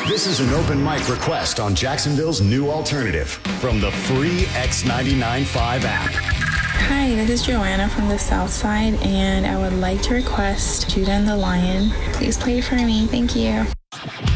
This is an open mic request on Jacksonville's new alternative from the free X99.5 app. Hi, this is Joanna from the South Side, and I would like to request Judah and the Lion. Please play it for me. Thank you.